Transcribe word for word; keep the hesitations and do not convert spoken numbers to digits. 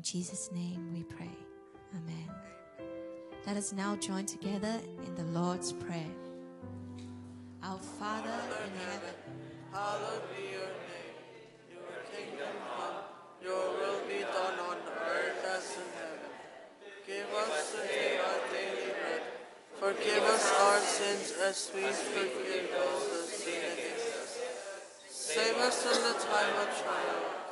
Jesus' name we pray. Amen. Let us now join together in the Lord's Prayer. Our Father in heaven, hallowed be your name. Your kingdom come, your will be done on earth as in heaven. Give us today our daily bread. Forgive us our sins as we forgive those who sin against us. Save us from the time of trial,